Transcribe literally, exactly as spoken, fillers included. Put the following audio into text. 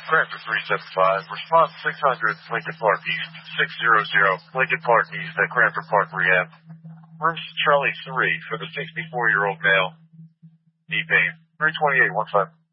Cranford three seven five, response six hundred, Lincoln Park East, six hundred, Lincoln Park East at Cranford Park Rehab. Rooms Charlie three for the sixty-four-year-old male. Knee pain. three twenty-eight, one five.